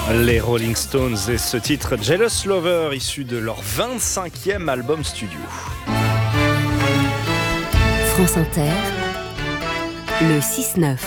Les Rolling Stones et ce titre Jealous Lover, issu de leur 25e album studio. France Inter, le 6-9.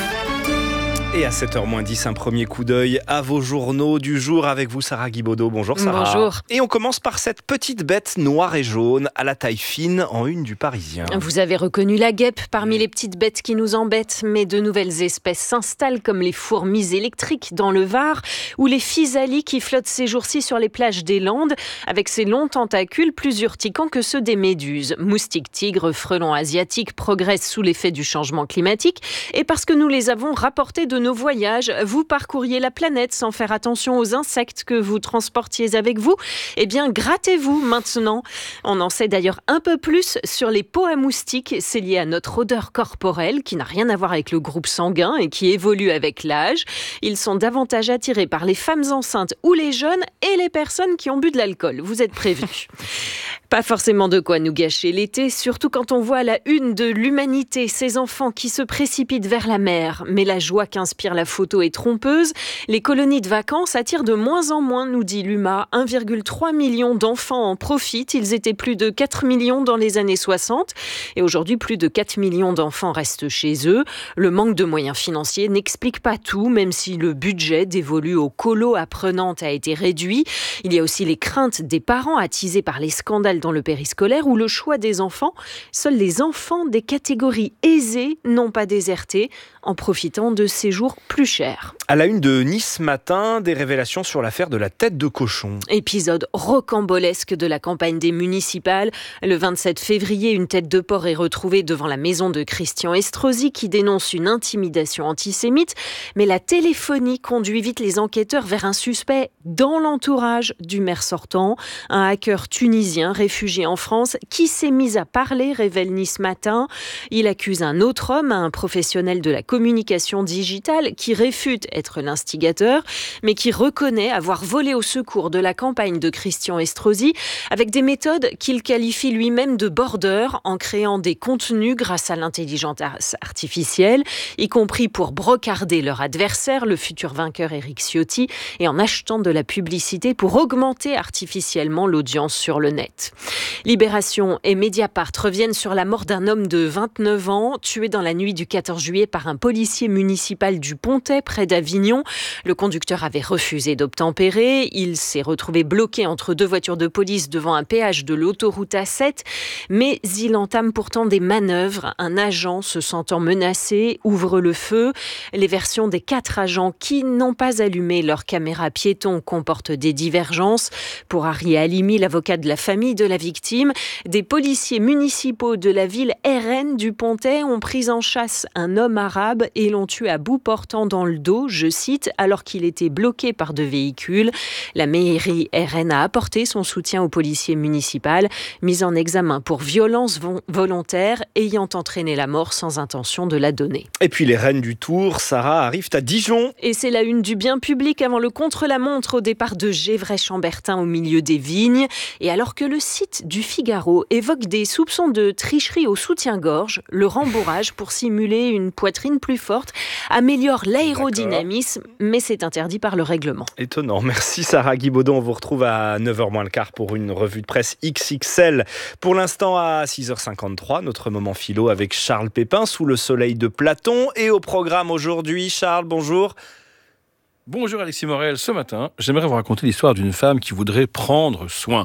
Et à 7h-10, un premier coup d'œil à vos journaux du jour avec vous, Sarah Guibaudot. Bonjour Sarah. Bonjour. Et on commence par cette petite bête noire et jaune à la taille fine en une du Parisien. Vous avez reconnu la guêpe parmi les petites bêtes qui nous embêtent, mais de nouvelles espèces s'installent comme les fourmis électriques dans le Var ou les physalis qui flottent ces jours-ci sur les plages des Landes avec ses longs tentacules plus urticants que ceux des méduses. Moustiques, tigres, frelons asiatiques progressent sous l'effet du changement climatique et parce que nous les avons rapportés de nos voyages, vous parcouriez la planète sans faire attention aux insectes que vous transportiez avec vous. Eh bien, grattez-vous maintenant. On en sait d'ailleurs un peu plus sur les peaux à moustiques. C'est lié à notre odeur corporelle qui n'a rien à voir avec le groupe sanguin et qui évolue avec l'âge. Ils sont davantage attirés par les femmes enceintes ou les jeunes et les personnes qui ont bu de l'alcool. Vous êtes prévenus. Pas forcément de quoi nous gâcher l'été, surtout quand on voit à la une de l'Humanité ces enfants qui se précipitent vers la mer. Mais la joie qu'inspire la photo est trompeuse. Les colonies de vacances attirent de moins en moins, nous dit l'UMA. 1,3 million d'enfants en profitent. Ils étaient plus de 4 millions dans les années 60. Et aujourd'hui, plus de 4 millions d'enfants restent chez eux. Le manque de moyens financiers n'explique pas tout, même si le budget dévolu aux colos apprenantes a été réduit. Il y a aussi les craintes des parents attisés par les scandales dans le périscolaire ou le choix des enfants. Seuls les enfants des catégories aisées n'ont pas déserté en profitant de séjours plus chers. À la une de Nice Matin, des révélations sur l'affaire de la tête de cochon. Épisode rocambolesque de la campagne des municipales. Le 27 février, une tête de porc est retrouvée devant la maison de Christian Estrosi qui dénonce une intimidation antisémite. Mais la téléphonie conduit vite les enquêteurs vers un suspect dans l'entourage du maire sortant. Un hacker tunisien réfugié en France qui s'est mis à parler, révèle Nice Matin. Il accuse un autre homme, un professionnel de la communication digitale, qui réfute être l'instigateur, mais qui reconnaît avoir volé au secours de la campagne de Christian Estrosi avec des méthodes qu'il qualifie lui-même de border, en créant des contenus grâce à l'intelligence artificielle, y compris pour brocarder leur adversaire, le futur vainqueur Éric Ciotti, et en achetant de la publicité pour augmenter artificiellement l'audience sur le net. Libération et Mediapart reviennent sur la mort d'un homme de 29 ans, tué dans la nuit du 14 juillet par un policier municipal du Pontet, près d'Avignon. Le conducteur avait refusé d'obtempérer. Il s'est retrouvé bloqué entre deux voitures de police devant un péage de l'autoroute A7. Mais il entame pourtant des manœuvres. Un agent, se sentant menacé, ouvre le feu. Les versions des 4 agents qui n'ont pas allumé leur caméra piéton comportent des divergences. Pour Harry Halimi, l'avocat de la famille de la victime, des policiers municipaux de la ville RN du Pontet ont pris en chasse un homme arabe et l'ont tué à bout portant dans le dos, je cite, alors qu'il était bloqué par 2 véhicules. La mairie RN a apporté son soutien au policier municipal, mis en examen pour violence volontaire ayant entraîné la mort sans intention de la donner. Et puis les reines du Tour, Sarah, arrivent à Dijon. Et c'est la une du bien public avant le contre-la-montre au départ de Gévray-Chambertin au milieu des vignes. Et alors que le site du Figaro évoque des soupçons de tricherie au soutien-gorge, le rembourrage pour simuler une poitrine plus forte améliore l'aérodynamisme, mais c'est interdit par le règlement. Étonnant. Merci Sarah Guibaudot. On vous retrouve à 9h moins le quart pour une revue de presse XXL. Pour l'instant, à 6h53, notre moment philo avec Charles Pépin sous le soleil de Platon. Et au programme aujourd'hui, Charles, bonjour. Bonjour Alexis Morel, ce matin, j'aimerais vous raconter l'histoire d'une femme qui voudrait prendre soin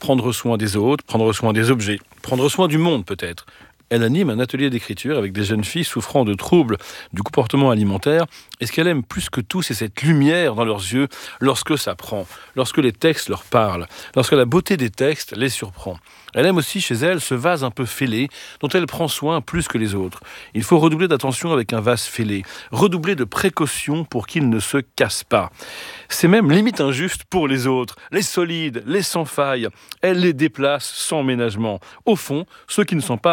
des autres, prendre soin des objets, prendre soin du monde peut-être. Elle anime un atelier d'écriture avec des jeunes filles souffrant de troubles du comportement alimentaire. Et ce qu'elle aime plus que tout, c'est cette lumière dans leurs yeux lorsque ça prend, lorsque les textes leur parlent, lorsque la beauté des textes les surprend. Elle aime aussi chez elle ce vase un peu fêlé dont elle prend soin plus que les autres. Il faut redoubler d'attention avec un vase fêlé, redoubler de précaution pour qu'il ne se casse pas. C'est même limite injuste pour les autres, les solides, les sans faille. Elle les déplace sans ménagement. Au fond, ceux qui ne sont pas fragiles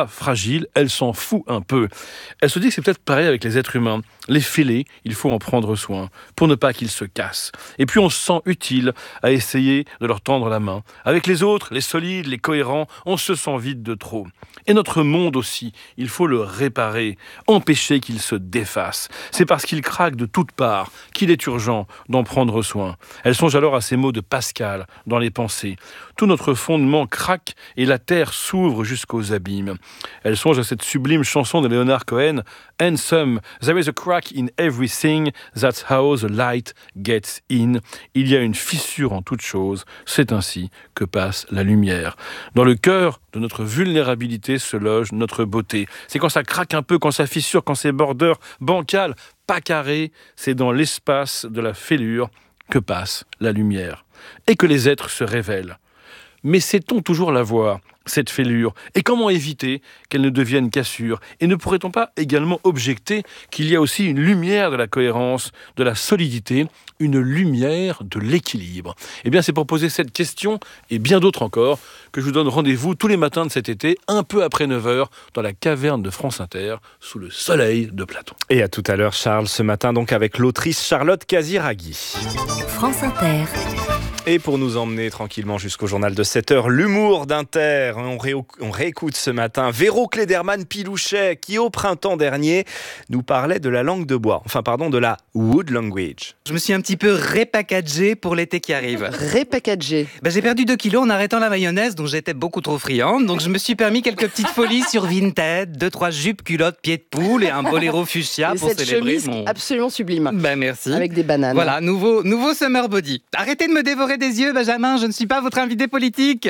fragile, elle s'en fout un peu. Elle se dit que c'est peut-être pareil avec les êtres humains. Les fêlés, il faut en prendre soin, pour ne pas qu'ils se cassent. Et puis on se sent utile à essayer de leur tendre la main. Avec les autres, les solides, les cohérents, on se sent vide de trop. Et notre monde aussi, il faut le réparer, empêcher qu'il se défasse. C'est parce qu'il craque de toutes parts qu'il est urgent d'en prendre soin. Elle songe alors à ces mots de Pascal dans les pensées. Tout notre fondement craque et la terre s'ouvre jusqu'aux abîmes. Elle songe à cette sublime chanson de Leonard Cohen, Handsome, there is a crack in everything, that's how the light gets in. Il y a une fissure en toute chose, c'est ainsi que passe la lumière. Dans le cœur de notre vulnérabilité se loge notre beauté. C'est quand ça craque un peu, quand ça fissure, quand c'est bordeur bancal, pas carré, c'est dans l'espace de la fêlure que passe la lumière. Et que les êtres se révèlent. Mais sait-on toujours la voir, cette fêlure? Et comment éviter qu'elle ne devienne cassure? Et ne pourrait-on pas également objecter qu'il y a aussi une lumière de la cohérence, de la solidité, une lumière de l'équilibre? Eh bien, c'est pour poser cette question, et bien d'autres encore, que je vous donne rendez-vous tous les matins de cet été, un peu après 9h, dans la caverne de France Inter, sous le soleil de Platon. Et à tout à l'heure, Charles, ce matin donc avec l'autrice Charlotte Casiraghi. France Inter. Et pour nous emmener tranquillement jusqu'au journal de 7h, l'humour d'Inter. On réécoute ce matin Véro Klederman-Pilouchet qui, au printemps dernier, nous parlait de la langue de bois. De la wood language. Je me suis un petit peu repackagé pour l'été qui arrive. Repackagé. J'ai perdu 2 kilos en arrêtant la mayonnaise dont j'étais beaucoup trop friande. Donc je me suis permis quelques petites folies sur Vinted, 2-3 jupes, culottes, pieds de poule et un boléro fuchsia Et pour cette célébrer chemise absolument sublime. Merci. Avec des bananes. Voilà, nouveau summer body. Arrêtez de me dévorer des yeux, Benjamin, je ne suis pas votre invité politique.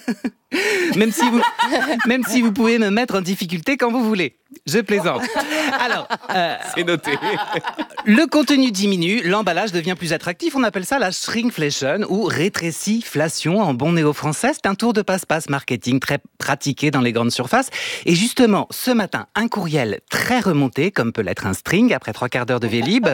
Même si vous pouvez me mettre en difficulté quand vous voulez. Je plaisante. Alors, c'est noté. Le contenu diminue, l'emballage devient plus attractif. On appelle ça la shrinkflation ou rétréciflation en bon néo-français. C'est un tour de passe-passe marketing très pratiqué dans les grandes surfaces. Et justement, ce matin, un courriel très remonté, comme peut l'être un string après 3 quarts d'heure de Vélib.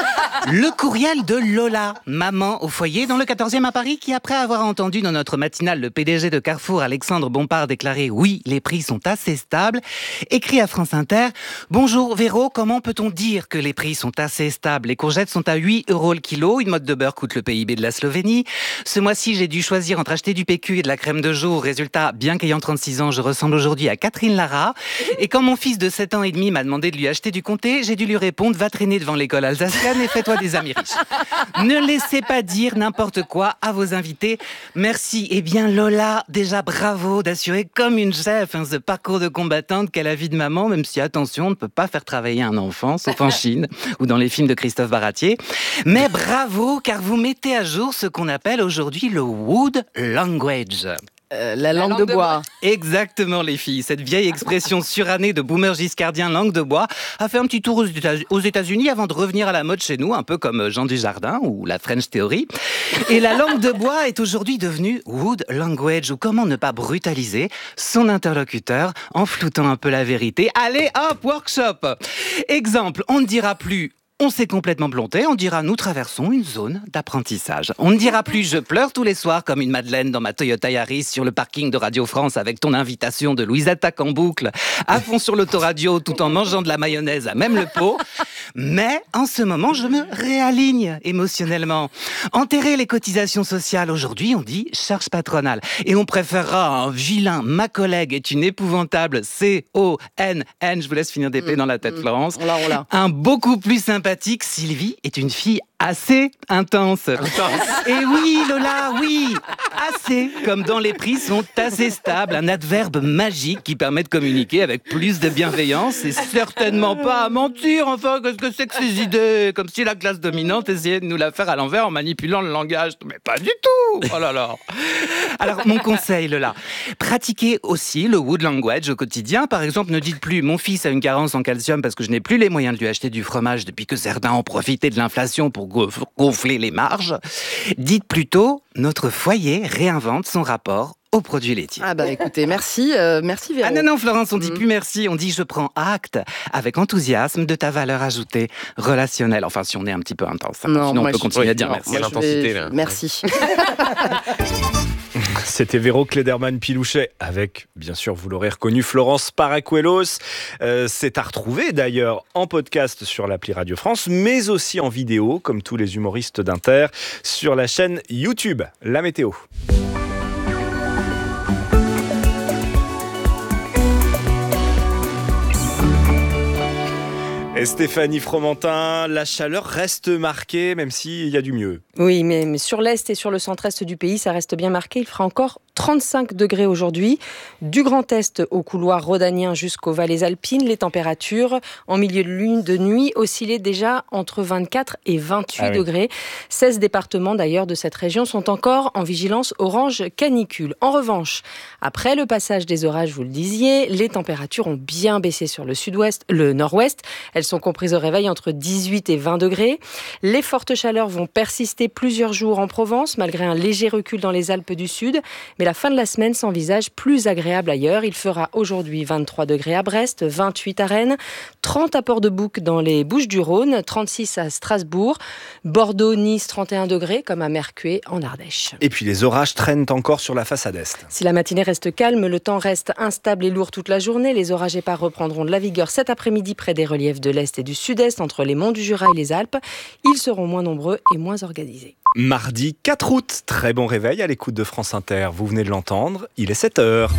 Le courriel de Lola, maman au foyer dans le 14e à Paris, qui après avoir entendu dans notre matinale le PDG de Carrefour, Alexandre Bompard, déclarer « Oui, les prix sont assez stables », écrit à France Inter « Bonjour Véro, comment peut-on dire que les prix sont assez stables ? Les courgettes sont à 8 € le kilo, une motte de beurre coûte le PIB de la Slovénie. Ce mois-ci, j'ai dû choisir entre acheter du PQ et de la crème de jour. Résultat, bien qu'ayant 36 ans, je ressemble aujourd'hui à Catherine Lara. Et quand mon fils de 7 ans et demi m'a demandé de lui acheter du comté, j'ai dû lui répondre « Va traîner devant l'école alsacienne et fais-toi des amis riches. » Ne laissez pas dire n'importe quoi à vos invités. Merci. Eh bien, Lola, déjà bravo d'assurer comme une chef ce parcours de combattante qu'est la vie de maman, même si, attention, on ne peut pas faire travailler un enfant, sauf en Chine ou dans les films de Christophe Baratier. Mais bravo, car vous mettez à jour ce qu'on appelle aujourd'hui le wood language. La langue de bois. Exactement, les filles. Cette vieille expression surannée de boomer giscardien langue de bois a fait un petit tour aux États-Unis avant de revenir à la mode chez nous, un peu comme Jean Dujardin ou la French Theory. Et la langue de bois est aujourd'hui devenue wood language, ou comment ne pas brutaliser son interlocuteur en floutant un peu la vérité. Allez, hop, workshop. Exemple, on ne dira plus on s'est complètement planté, on dira nous traversons une zone d'apprentissage. On ne dira plus je pleure tous les soirs comme une madeleine dans ma Toyota Yaris sur le parking de Radio France avec ton invitation de Louise Attaque en boucle, à fond sur l'autoradio tout en mangeant de la mayonnaise à même le pot. Mais en ce moment, je me réaligne émotionnellement. Enterrer les cotisations sociales, aujourd'hui on dit charge patronale. Et on préférera un vilain, ma collègue est une épouvantable, C-O-N-N, je vous laisse finir d'épée dans la tête Florence. On l'a. Un beaucoup plus sympathique, Sylvie est une fille assez intense. Et oui, Lola, oui, assez, comme dans les prix sont assez stables, un adverbe magique qui permet de communiquer avec plus de bienveillance et certainement pas à mentir. Enfin, qu'est-ce que c'est que ces idées? Comme si la classe dominante essayait de nous la faire à l'envers en manipulant le langage. Mais pas du tout. Oh là là. Alors, mon conseil, Lola, pratiquez aussi le wood language au quotidien. Par exemple, ne dites plus « Mon fils a une carence en calcium parce que je n'ai plus les moyens de lui acheter du fromage depuis que certains ont profité de l'inflation pour gonfler les marges ». Dites plutôt « Notre foyer réinvente son rapport aux produits laitiers ». Ah écoutez, merci Véro. Ah non, Florence, on dit plus merci, on dit « Je prends acte avec enthousiasme de ta valeur ajoutée relationnelle ». Enfin, si on est un petit peu intense. Non, sinon, on peut continuer à dire merci. L'intensité, là. Merci. C'était Véro Klederman-Pilouchet avec, bien sûr, vous l'aurez reconnu, Florence Paracuelos. C'est à retrouver d'ailleurs en podcast sur l'appli Radio France, mais aussi en vidéo, comme tous les humoristes d'Inter, sur la chaîne YouTube. La météo. Et Stéphanie Fromentin, la chaleur reste marquée, même s'il y a du mieux. Oui, mais sur l'Est et sur le centre-Est du pays, ça reste bien marqué. Il fera encore 35 degrés aujourd'hui. Du Grand Est au couloir rhodanien jusqu'aux vallées alpines, les températures en milieu de nuit oscillaient déjà entre 24 et 28 degrés. 16 départements d'ailleurs de cette région sont encore en vigilance orange canicule. En revanche, après le passage des orages, vous le disiez, les températures ont bien baissé sur le nord-ouest. Elles sont comprises au réveil entre 18 et 20 degrés. Les fortes chaleurs vont persister plusieurs jours en Provence, malgré un léger recul dans les Alpes du Sud. Mais la fin de la semaine s'envisage plus agréable ailleurs. Il fera aujourd'hui 23 degrés à Brest, 28 à Rennes, 30 à Port-de-Bouc dans les Bouches-du-Rhône, 36 à Strasbourg, Bordeaux, Nice, 31 degrés, comme à Mercué en Ardèche. Et puis les orages traînent encore sur la façade Est. Si la matinée reste calme, le temps reste instable et lourd toute la journée. Les orages épars reprendront de la vigueur cet après-midi près des reliefs de l'Est et du Sud-Est, entre les monts du Jura et les Alpes. Ils seront moins nombreux et moins organisés. Mardi 4 août, très bon réveil à l'écoute de France Inter. Vous venez de l'entendre, il est 7h.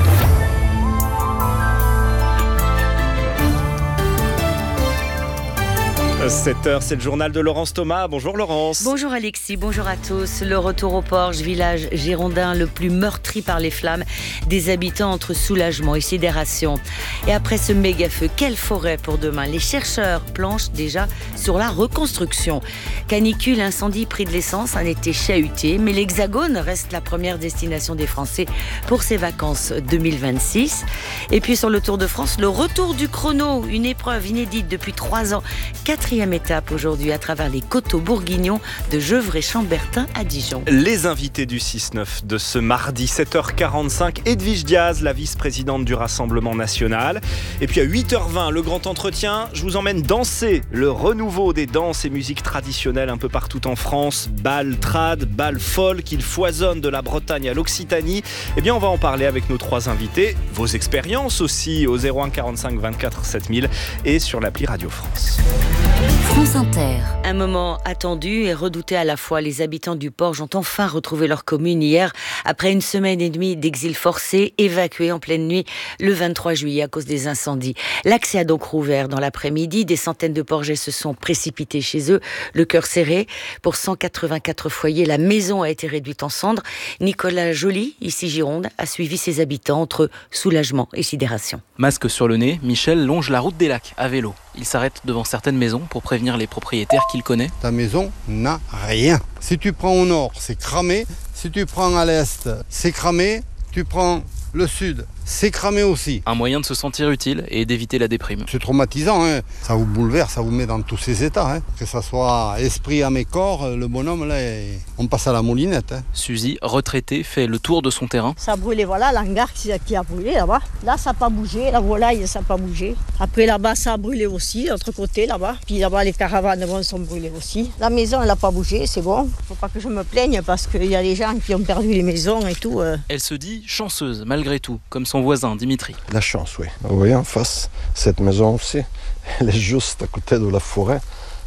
7h, c'est le journal de Laurence Thomas. Bonjour Laurence. Bonjour Alexis, bonjour à tous. Le retour au Porge, village girondin le plus meurtri par les flammes, des habitants entre soulagement et sidération. Et après ce méga feu, quelle forêt pour demain? Les chercheurs planchent déjà sur la reconstruction. Canicule, incendie, prix de l'essence, un été chahuté, mais l'Hexagone reste la première destination des Français pour ces vacances 2026. Et puis sur le Tour de France, le retour du chrono, une épreuve inédite depuis 3 ans. 4e étape aujourd'hui à travers les coteaux bourguignons de Gevrey-Chambertin à Dijon. Les invités du 6-9 de ce mardi 7h45, Edwige Diaz, la vice-présidente du Rassemblement National. Et puis à 8h20, le grand entretien, je vous emmène danser le renouveau des danses et musiques traditionnelles un peu partout en France. Bal trad, bal folk, il foisonne de la Bretagne à l'Occitanie. Eh bien on va en parler avec nos 3 invités. Vos expériences aussi au 01 45 24 7000 et sur l'appli Radio France. France Inter. Un moment attendu et redouté à la fois. Les habitants du Porge ont enfin retrouvé leur commune hier, après une semaine et demie d'exil forcé, évacués en pleine nuit le 23 juillet à cause des incendies. L'accès a donc rouvert dans l'après-midi. Des centaines de Porgais se sont précipités chez eux, le cœur serré. Pour 184 foyers, la maison a été réduite en cendres. Nicolas Joly, ici Gironde, a suivi ses habitants entre soulagement et sidération. Masque sur le nez, Michel longe la route des Lacs à vélo. Il s'arrête devant certaines maisons pour prévenir les propriétaires qu'il connaît. Ta maison n'a rien. Si tu prends au nord, c'est cramé. Si tu prends à l'est, c'est cramé. Tu prends le sud, c'est cramé aussi. Un moyen de se sentir utile et d'éviter la déprime. C'est traumatisant, hein. Ça vous bouleverse, ça vous met dans tous ces états. Hein. Que ça soit esprit, âme et corps, le bonhomme, là, on passe à la moulinette. Hein. Suzy, retraitée, fait le tour de son terrain. Ça a brûlé, voilà, l'hangar qui a brûlé là-bas. Là, ça n'a pas bougé, la volaille, ça n'a pas bougé. Après, là-bas, ça a brûlé aussi, de l'autre côté, là-bas. Puis là-bas, les caravanes sont brûlées aussi. La maison, elle n'a pas bougé, c'est bon. Faut pas que je me plaigne parce qu'il y a des gens qui ont perdu les maisons et tout. Elle se dit chanceuse, malgré tout, comme son voisin Dimitri. La chance, oui. Vous voyez en face, cette maison aussi, elle est juste à côté de la forêt.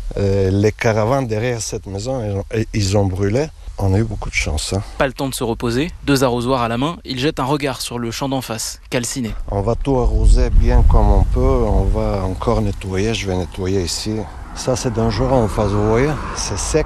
Les caravanes derrière cette maison, ils ont brûlé. On a eu beaucoup de chance. Hein. Pas le temps de se reposer, 2 arrosoirs à la main, il jette un regard sur le champ d'en face, calciné. On va tout arroser bien comme on peut, on va encore nettoyer, je vais nettoyer ici. Ça c'est dangereux en face, vous voyez, c'est sec.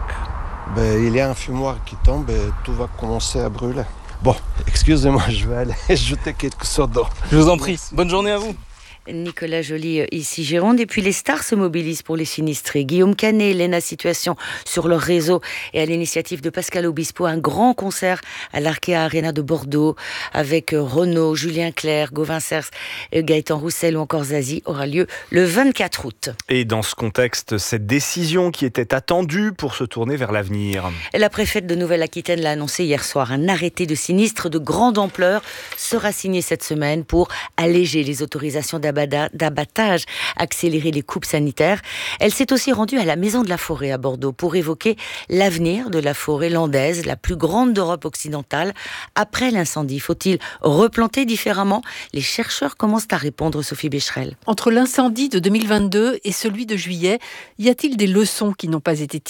Il y a un fumoir qui tombe et tout va commencer à brûler. Bon, excusez-moi, je vais aller jeter quelque chose d'eau. Je vous en prie, bonne journée à vous. Nicolas Joly, ici Gironde. Et puis les stars se mobilisent pour les sinistrés. Guillaume Canet, Léna Situation sur leur réseau et à l'initiative de Pascal Obispo, un grand concert à l'Arkea Arena de Bordeaux avec Renaud, Julien Clerc, Gauvin Cers, Gaëtan Roussel ou encore Zazie aura lieu le 24 août. Et dans ce contexte, cette décision qui était attendue pour se tourner vers l'avenir. La préfète de Nouvelle-Aquitaine l'a annoncé hier soir. Un arrêté de sinistre de grande ampleur sera signé cette semaine pour alléger les autorisations d'abattage d'abattage, accélérer les coupes sanitaires. Elle s'est aussi rendue à la Maison de la Forêt à Bordeaux pour évoquer l'avenir de la forêt landaise, la plus grande d'Europe occidentale. Après l'incendie, faut-il replanter différemment ? Les chercheurs commencent à répondre, Sophie Becherel. Entre l'incendie de 2022 et celui de juillet, y a-t-il des leçons qui n'ont pas été